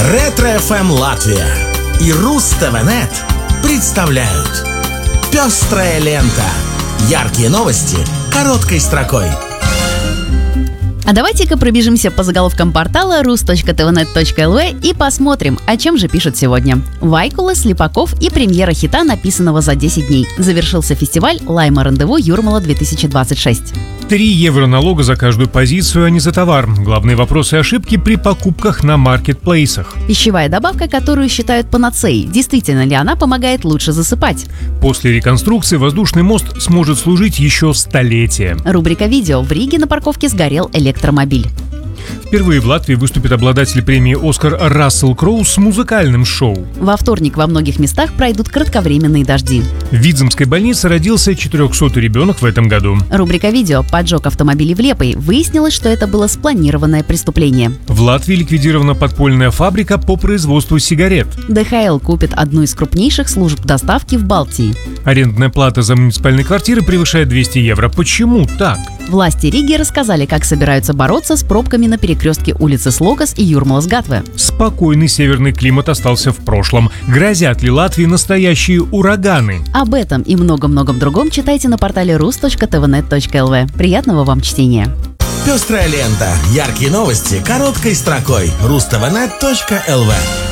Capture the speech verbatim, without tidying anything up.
Ретро-эф эм Латвия и Руз-ТВ.нет представляют «Пестрая лента». Яркие новости короткой строкой. А давайте-ка пробежимся по заголовкам портала рус точка тэ вэ нет точка эл ви и посмотрим, о чем же пишут сегодня. Вайкула, Слепаков и премьера хита, написанного за десять дней. Завершился фестиваль Лайма Рандеву Юрмала две тысячи двадцать шесть. три евро налога за каждую позицию, а не за товар. Главные вопросы и ошибки при покупках на маркетплейсах. Пищевая добавка, которую считают панацеей. Действительно ли она помогает лучше засыпать? После реконструкции воздушный мост сможет служить еще столетия. Рубрика «Видео». В Риге на парковке сгорел электромобиль. Впервые в Латвии выступит обладатель премии «Оскар» Рассел Кроу с музыкальным шоу. Во вторник во многих местах пройдут кратковременные дожди. В Видземской больнице родился четырехсотый ребенок в этом году. Рубрика «Видео». Поджог автомобилей в Лепой. Выяснилось, что это было спланированное преступление. В Латвии ликвидирована подпольная фабрика по производству сигарет. дэ ха эл купит одну из крупнейших служб доставки в Балтии. Арендная плата за муниципальные квартиры превышает двести евро. Почему так? Власти Риги рассказали, как собираются бороться с пробками на перекрестке улицы Слокас и Юрмалас-Гатве. Спокойный северный климат остался в прошлом. Грозят ли Латвии настоящие ураганы? Об этом и многом-многом другом читайте на портале рус точка тэ вэ нет точка эл ви. Приятного вам чтения! «Пестрая лента». Яркие новости короткой строкой. руз точка тэ вэ нет точка эл ви.